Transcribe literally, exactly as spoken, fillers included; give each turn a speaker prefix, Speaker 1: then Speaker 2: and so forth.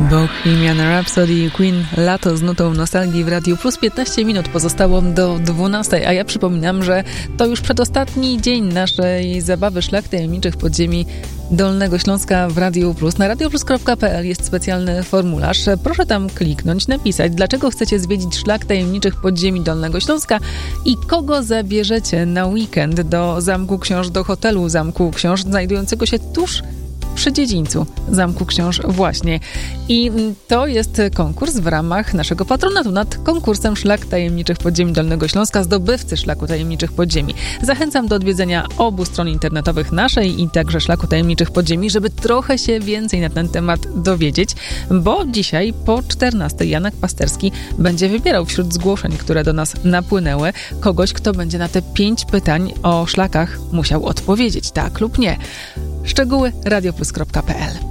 Speaker 1: Bohemian Rhapsody, Queen, lato z nutą nostalgii w Radiu Plus. piętnaście minut pozostało do dwunastej, a ja przypominam, że to już przedostatni dzień naszej zabawy Szlak Tajemniczych Podziemi Dolnego Śląska w Radiu Plus. Na radioplus kropka pe el jest specjalny formularz. Proszę tam kliknąć, napisać, dlaczego chcecie zwiedzić Szlak Tajemniczych Podziemi Dolnego Śląska i kogo zabierzecie na weekend do Zamku Książ, do hotelu Zamku Książ, znajdującego się tuż przy dziedzińcu Zamku Książ właśnie. I to jest konkurs w ramach naszego patronatu nad konkursem Szlak Tajemniczych Podziemi Dolnego Śląska, zdobywcy Szlaku Tajemniczych Podziemi. Zachęcam do odwiedzenia obu stron internetowych naszej i także Szlaku Tajemniczych Podziemi, żeby trochę się więcej na ten temat dowiedzieć, bo dzisiaj po czternastej Janek Pasterski będzie wybierał wśród zgłoszeń, które do nas napłynęły, kogoś, kto będzie na te pięć pytań o szlakach musiał odpowiedzieć, tak lub nie. Szczegóły radioplus kropka pe el.